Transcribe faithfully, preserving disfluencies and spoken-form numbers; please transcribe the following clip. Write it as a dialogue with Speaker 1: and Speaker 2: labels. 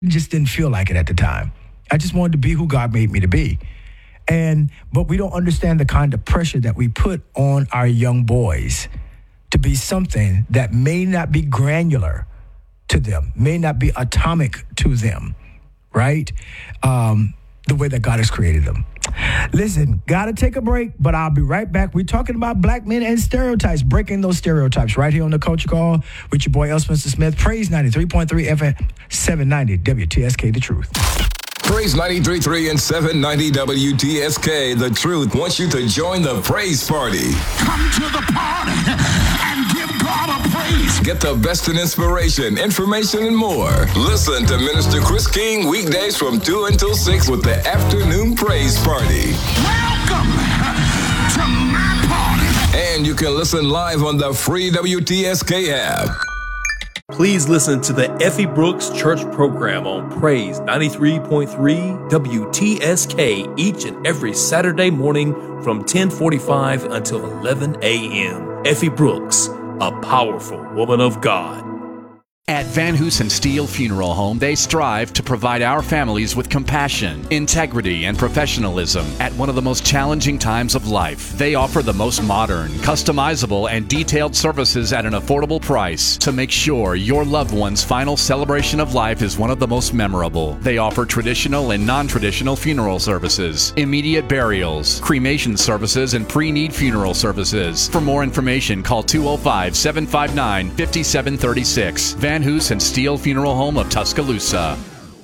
Speaker 1: just didn't feel like it at the time. I just wanted to be who God made me to be. And but we don't understand the kind of pressure that we put on our young boys to be something that may not be granular to them, may not be atomic to them, right? Um, the way that God has created them. Listen, gotta take a break, but I'll be right back. We're talking about black men and stereotypes, breaking those stereotypes right here on the Culture Call with your boy L. Spencer Smith. Praise ninety-three point three F M, seven ninety W T S K, The Truth.
Speaker 2: Praise ninety-three point three and seven ninety W T S K, The Truth wants you to join the praise party.
Speaker 3: Come to the party and give God a praise.
Speaker 2: Get the best in inspiration, information, and more. Listen to Minister Chris King weekdays from two until six with the Afternoon Praise Party.
Speaker 3: Welcome to my party.
Speaker 2: And you can listen live on the free W T S K app.
Speaker 4: Please listen to the Effie Brooks Church program on Praise ninety-three point three W T S K each and every Saturday morning from ten forty-five until eleven a.m. Effie Brooks, a powerful woman of God.
Speaker 5: At Van Hoosen Steel Funeral Home, they strive to provide our families with compassion, integrity, and professionalism at one of the most challenging times of life. They offer the most modern, customizable, and detailed services at an affordable price to make sure your loved one's final celebration of life is one of the most memorable. They offer traditional and non-traditional funeral services, immediate burials, cremation services, and pre-need funeral services. For more information, call two oh five, seven five nine, five seven three six. Van Hoos and Steel Funeral Home of Tuscaloosa.